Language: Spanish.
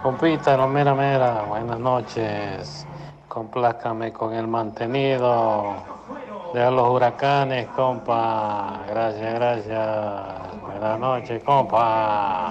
Compita, no, mira, mira, buenas noches. Complázcame con el mantenido de los huracanes, compa. Gracias, gracias. Buenas noches, compa.